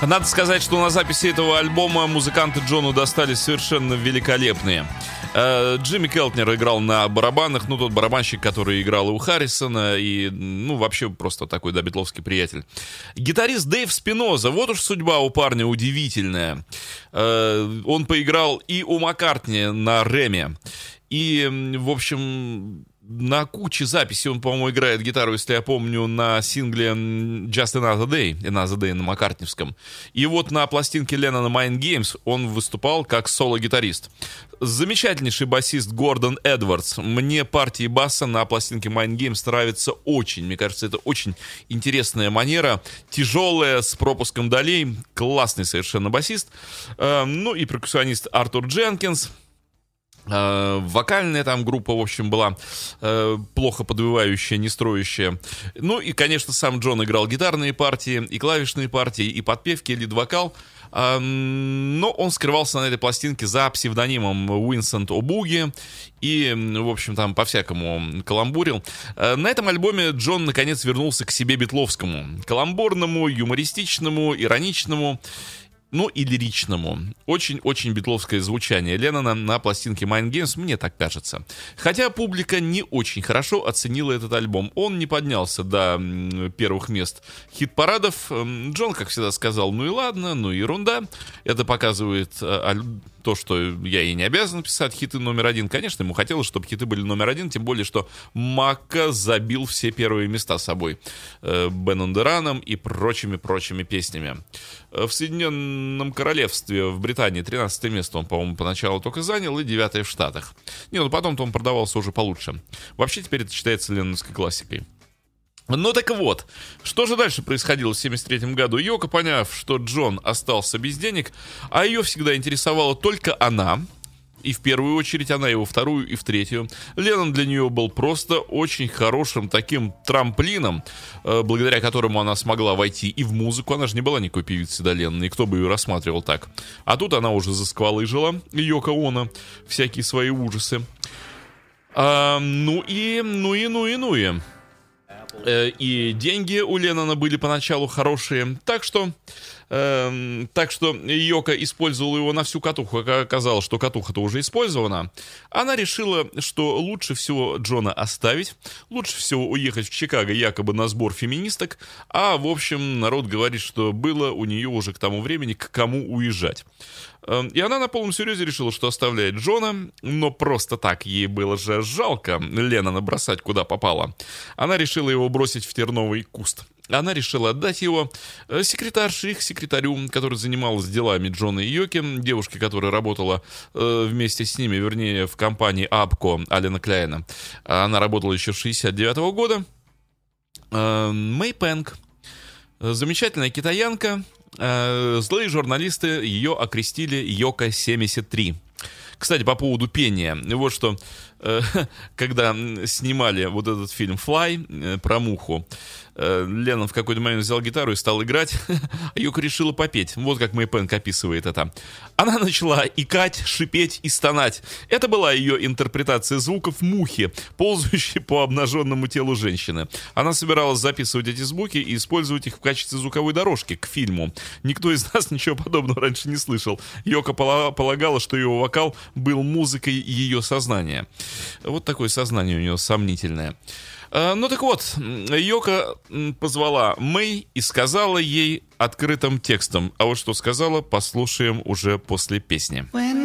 Надо сказать, что на записи этого альбома музыканты Джону достались совершенно великолепные. Джимми Келтнер играл на барабанах, тот барабанщик, который играл и у Харрисона, и, вообще просто такой, битловский приятель. Гитарист Дэйв Спиноза, вот уж судьба у парня удивительная. Он поиграл и у Маккартни на Рэме, и, в общем, на куче записей он, по-моему, играет гитару, если я помню, на сингле Just Another Day на маккартневском. И вот на пластинке Леннона Mind Games он выступал как соло-гитарист. Замечательнейший басист Гордон Эдвардс. Мне партии баса на пластинке Mind Games нравится очень. Мне кажется, это очень интересная манера. Тяжелая, с пропуском долей. Классный совершенно басист. И перкуссионист Артур Дженкинс. Вокальная там группа, в общем, была плохо подвывающая, не строящая. И, конечно, сам Джон играл гитарные партии, и клавишные партии, и подпевки, и лид-вокал. Но он скрывался на этой пластинке за псевдонимом Уинсент О'Буги и, в общем, там по-всякому каламбурил. На этом альбоме Джон, наконец, вернулся к себе битловскому. Каламбурному, юмористичному, ироничному, и лиричному. Очень-очень битловское звучание Леннона на пластинке Mind Games, мне так кажется. Хотя публика не очень хорошо оценила этот альбом. Он не поднялся до первых мест хит-парадов. Джон, как всегда, сказал, и ладно, ерунда. Это показывает то, что я и не обязан писать хиты номер один. Конечно, ему хотелось, чтобы хиты были номер один, тем более, что Макка забил все первые места собой. Бен он Дураном и прочими песнями. В Соединенном Королевстве, в Британии, 13 место он, по-моему, поначалу только занял, и 9 в Штатах. Потом-то он продавался уже получше. Вообще, теперь это считается ленноновской классикой. Так вот, что же дальше происходило в 1973 году? Йоко, поняв, что Джон остался без денег, а ее всегда интересовала только она, и в первую очередь она его, вторую и в третью, Леннон для нее был просто очень хорошим таким трамплином, благодаря которому она смогла войти и в музыку. Она же не была никакой певицей до Леннона, и кто бы ее рассматривал так. А тут она уже засквалыжила, Йоко Оно, всякие свои ужасы. И деньги у Леннона были поначалу хорошие, так что Йоко использовала его на всю катуху. Оказалось, что катуха-то уже использована. Она решила, что лучше всего Джона оставить, лучше всего уехать в Чикаго якобы на сбор феминисток, а в общем народ говорит, что было у нее уже к тому времени к кому уезжать. И она на полном серьезе решила, что оставляет Джона, но просто так ей было же жалко Леннона бросать куда попало. Она решила его бросить в терновый куст. Она решила отдать его секретарше, их секретарю, который занималась делами Джона и Йоки, девушке, которая работала вместе с ними, вернее, в компании Абко Алена Кляйна. Она работала еще с 1969 года. Мэй Пэнк. Замечательная китаянка. Злые журналисты ее окрестили Йоко-73. Кстати, по поводу пения. Вот что, когда снимали вот этот фильм «Fly» про муху, Леннон в какой-то момент взял гитару и стал играть, а Йоко решила попеть. Вот как Мэй Пэнк описывает это. Она начала икать, шипеть и стонать. Это была ее интерпретация звуков мухи, ползающей по обнаженному телу женщины. Она собиралась записывать эти звуки и использовать их в качестве звуковой дорожки к фильму. Никто из нас ничего подобного раньше не слышал. Йоко полагала, что ее вокал был музыкой ее сознания. Вот такое сознание у нее сомнительное. Так вот, Йоко позвала Мэй и сказала ей открытым текстом. А вот что сказала, послушаем уже после песни.